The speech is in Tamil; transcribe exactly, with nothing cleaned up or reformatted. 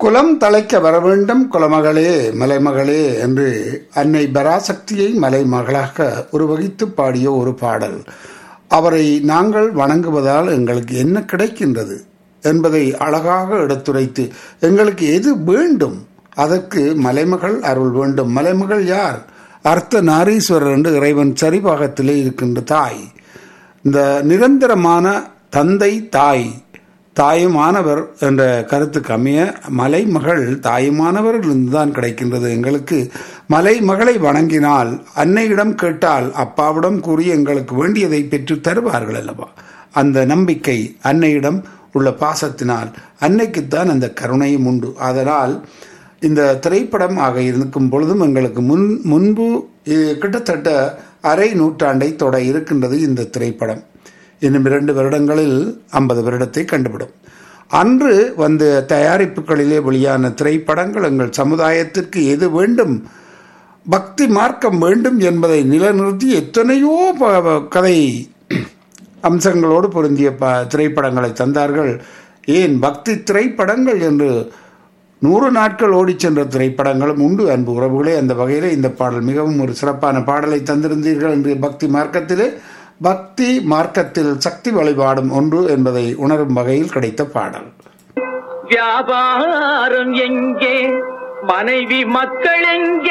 குலம் தழைக்க வர வேண்டும் குலமகளே மலைமகளே என்று அன்னை பராசக்தியை மலைமகளாக உருவகித்து பாடிய ஒரு பாடல். அவரை நாங்கள் வணங்குவதால் எங்களுக்கு என்ன கிடைக்கின்றது என்பதை அழகாக எடுத்துரைத்து எங்களுக்கு எது வேண்டும் அதற்கு மலைமகள் அருள் வேண்டும். மலைமகள் யார்? அர்த்த நாரீஸ்வரர் என்று இறைவன் சரிபாகத்திலே இருக்கின்ற தாய். இந்த நிரந்தரமான தந்தை தாய் தாயுமானவர் என்ற கருத்துக்கு அமைய மலைமகள் தாயுமானவர் இருந்துதான் கிடைக்கின்றது எங்களுக்கு. மலைமகளை வணங்கினால் அன்னையிடம் கேட்டால் அப்பாவிடம் கூறி எங்களுக்கு வேண்டியதை பெற்று தருவார்கள் அல்லவா? அந்த நம்பிக்கை அன்னையிடம் உள்ள பாசத்தினால் அன்னைக்குத்தான் அந்த கருணையும் உண்டு. அதனால் இந்த திரைப்படம் ஆக இருக்கும் பொழுதும் எங்களுக்கு முன் முன்பு கிட்டத்தட்ட அரை நூற்றாண்டை தொட இருக்கின்றது இந்த திரைப்படம். இன்னும் இரண்டு வருடங்களில் ஐம்பது வருடத்தை கண்டுவிடும். அன்று வந்த தயாரிப்புகளிலே வெளியான திரைப்படங்கள் எங்கள் சமுதாயத்திற்கு எது வேண்டும், பக்தி மார்க்கம் வேண்டும் என்பதை நிலைநிறுத்தி எத்தனையோ கதை அம்சங்களோடு பொருந்திய ப திரைப்படங்களை தந்தார்கள். ஏன் பக்தி திரைப்படங்கள் என்று நூறு நாட்கள் ஓடி சென்ற திரைப்படங்களும் உண்டு. அன்பு உறவுகளே, அந்த வகையில் இந்த பாடல் மிகவும் ஒரு சிறப்பான பாடலை தந்திருந்தீர்கள். என்று பக்தி மார்க்கத்திலே பக்தி மார்க்கத்தில் சக்தி வழிபாடும் ஒன்று என்பதை உணரும் வகையில் கிடைத்த பாடல். வியாபாரம் எங்கே, மனைவி மக்கள் எங்கே?